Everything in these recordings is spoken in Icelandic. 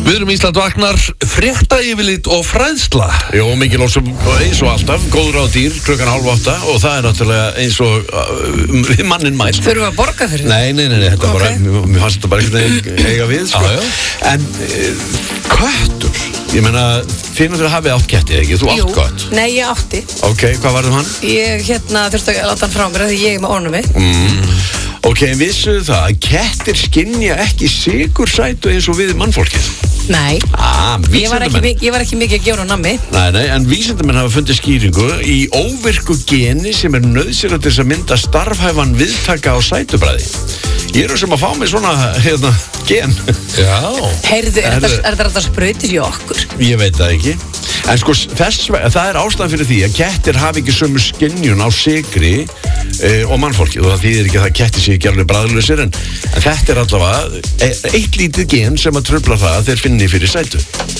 Við erum Ísland vaknar, frétta yfirlit og fræðsla. Jó, mikið lósum eins og alltaf, góður á dýr, 7:30 og það er náttúrulega eins og við mannin mælt. Þurfum við að borga fyrir það? Nei, þetta bara, mér fannst þetta bara eitthvað eiga við, sko. En köttur, ég meina, þið náttúrulega hafið átt ketti, ekki? Þú átt kött? Nei, ég átti. Ok, hvað varðum hann? Ég þurfti að láta hann frá mér því ég er með ornumi. Ok, en vissuðu það að kettir skynja ekki sigursætu eins og við mannfólkið? Nei, ég var ekki mikið að gefa á nammi. Nei, en vísindamenn hafa fundið skýringu í óvirku geni sem er nauðsynlegt til þess að mynda starfhæfan viðtaka á sætubræði. Ég er sem að fá mig svona, gen. Já. Heyrðu, er þetta sprautir í okkur? Ég veit það ekki. En sko, það er ástæðan fyrir því að kettir hafi ekki sömu skynjun á sykri og mannfólki. Og það þýðir ekki að kettir sé ekki alveg bragðlausir, en þetta er allavega eitt lítið gen sem að trufla það að þeir finni fyrir sætu.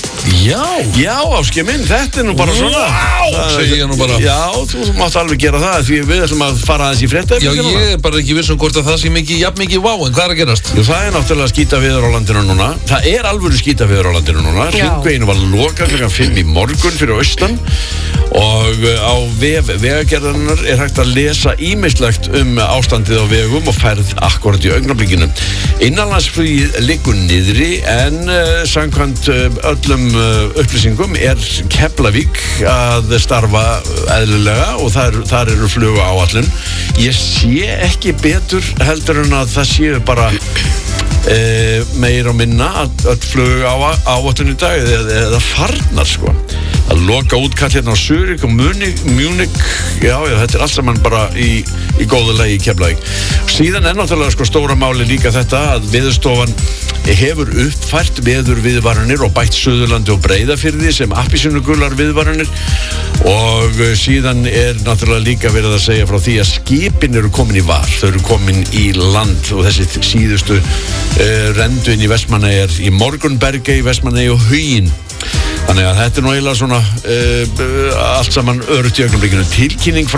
Já, Áskei minn, þetta er nú bara svona. Segi ég nú bara. Já, þú mátt alveg gera það, því við ætlum að fara aðeins í frétta. Já, ég er bara ekki viss hvort að það sé jafn mikið vá, en hvað er að gerast? Jú, það er náttúrulega skítaveður á landinu núna. Það er alvöru skítaveður á landinu núna. Hringveginu var lokað klukkan 5 í morgun fyrir austan og á vegagerðarinnar er hægt að lesa ýmislegt ástandið á vegum og ferð akkurat í augnablikinu. Innanlandsflugið liggur niðri en samkvæmt öllum upplýsingum er Keflavík að starfa eðlilega og þar eru flugu áætlun. Ég sé ekki betur heldur en að það séu bara meir og minna að flug áætlun í dag eða farnar, sko. Að loka útkall hérna á Zurich og Munich, já, þetta er allt saman bara í góðu lagi í Keflavík. Síðan er náttúrulega sko stóra máli líka þetta að Veðurstofan hefur uppfært veðurviðvaranir og bætt Suðurlandi og Breiðafirði sem appelsínugullar viðvaranir og síðan er náttúrulega líka verið að segja frá því að skipin eru komin í var, þau eru komin í land og þessi síðustu rendu inn í Vestmannaeyjar í Morgunbergi í Vestmannaeyjar og Huginn. Þannig að þetta er nú eiginlega svona allt saman öruggt í augnablikinu. Tilkynning frá